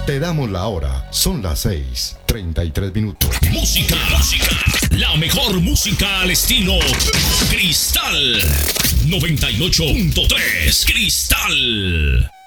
Te damos la hora. Son las 6:33. Música. La mejor música al estilo Cristal 98.3 Cristal.